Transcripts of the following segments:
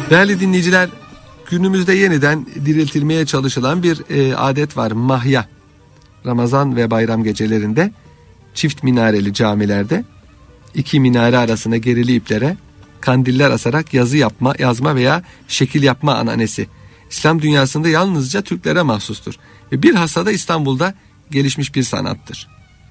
Değerli dinleyiciler, günümüzde yeniden diriltilmeye çalışılan bir adet var. Mahya. Ramazan ve bayram gecelerinde çift minareli camilerde iki minare arasına gerili iplere kandiller asarak yazma veya şekil yapma ananesi İslam dünyasında yalnızca Türklere mahsustur ve bilhassa da İstanbul'da gelişmiş bir sanattır.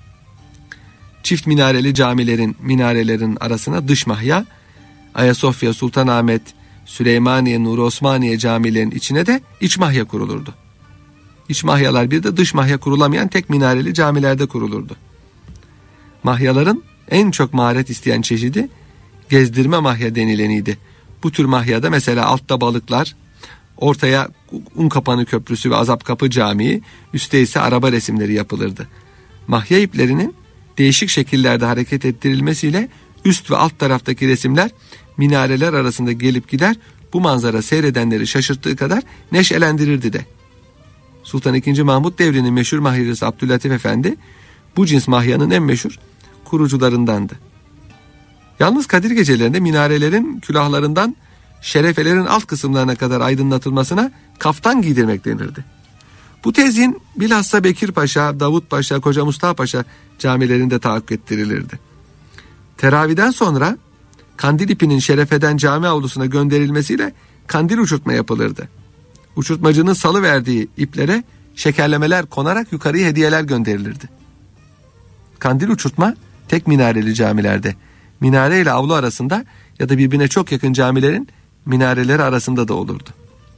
Çift minareli minarelerin arasına dış mahya, Ayasofya, Sultanahmet, Süleymaniye, Nur Osmaniye camilerin içine de iç mahya kurulurdu. İç mahyalar bir de dış mahya kurulamayan tek minareli camilerde kurulurdu. Mahyaların en çok maharet isteyen çeşidi gezdirme mahya denileniydi. Bu tür mahyada mesela altta balıklar, ortaya Unkapanı Köprüsü ve Azapkapı Camii, üstte ise araba resimleri yapılırdı. Mahya iplerinin değişik şekillerde hareket ettirilmesiyle üst ve alt taraftaki resimler minareler arasında gelip gider, bu manzara seyredenleri şaşırttığı kadar neşelendirirdi de. Sultan II. Mahmut devrinin meşhur mahyacısı Abdüllatif Efendi bu cins mahyanın en meşhur kurucularındandı. Yalnız Kadir gecelerinde minarelerin külahlarından şerefelerin alt kısımlarına kadar aydınlatılmasına kaftan giydirmek denirdi. Bu tezyin bilhassa Bekir Paşa, Davut Paşa, Koca Mustafa Paşa camilerinde tahakkuk ettirilirdi. Teraviden sonra kandil ipinin şerefeden cami avlusuna gönderilmesiyle kandil uçurtma yapılırdı. Uçurtmacının salı verdiği iplere şekerlemeler konarak yukarıya hediyeler gönderilirdi. Kandil uçurtma tek minareli camilerde, minare ile avlu arasında ya da birbirine çok yakın camilerin minareleri arasında da olurdu.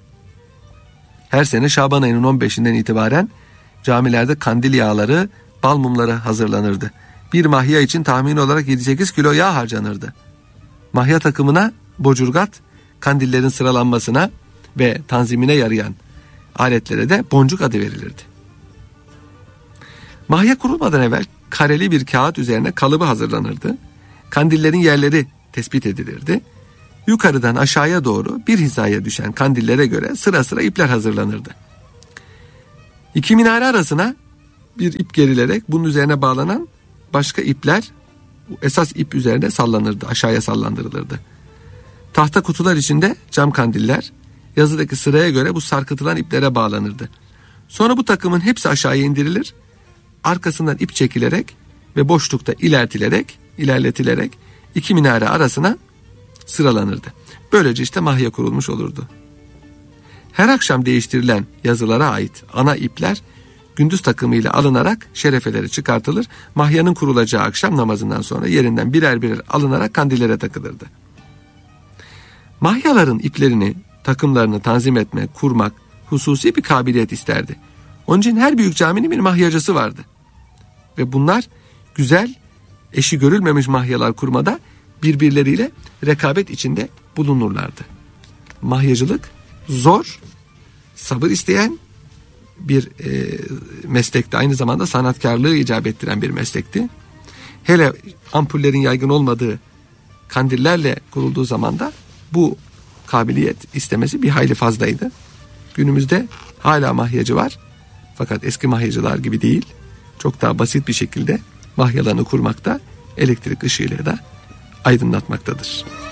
Her sene Şaban ayının 15'inden itibaren camilerde kandil yağları, bal mumları hazırlanırdı. Bir mahya için tahmini olarak 7-8 kilo yağ harcanırdı. Mahya takımına bocurgat, kandillerin sıralanmasına ve tanzimine yarayan aletlere de boncuk adı verilirdi. Mahya kurulmadan evvel kareli bir kağıt üzerine kalıbı hazırlanırdı. Kandillerin yerleri tespit edilirdi. Yukarıdan aşağıya doğru bir hizaya düşen kandillere göre sıra sıra ipler hazırlanırdı. İki minare arasına bir ip gerilerek bunun üzerine bağlanan başka ipler esas ip üzerine sallanırdı, aşağıya sallandırılırdı. Tahta kutular içinde cam kandiller yazıdaki sıraya göre bu sarkıtılan iplere bağlanırdı. Sonra bu takımın hepsi aşağıya indirilir, arkasından ip çekilerek ve boşlukta ilerletilerek iki minare arasına sıralanırdı. Böylece işte mahya kurulmuş olurdu. Her akşam değiştirilen yazılara ait ana ipler gündüz takımıyla alınarak şerefeleri çıkartılır. Mahyanın kurulacağı akşam namazından sonra yerinden birer birer alınarak kandillere takılırdı. Mahyaların iplerini, takımlarını tanzim etmek, kurmak hususi bir kabiliyet isterdi. Onun için her büyük caminin bir mahyacısı vardı. Ve bunlar güzel, eşi görülmemiş mahyalar kurmada birbirleriyle rekabet içinde bulunurlardı. Mahyacılık zor, sabır isteyen bir meslekti. Aynı zamanda sanatkarlığı icap ettiren bir meslekti. Hele ampullerin yaygın olmadığı kandillerle kurulduğu zaman da bu kabiliyet istemesi bir hayli fazlaydı. Günümüzde hala mahyacı var. Fakat eski mahyacılar gibi değil. Çok daha basit bir şekilde mahyalarını kurmakta, elektrik ışığıyla da aydınlatmaktadır.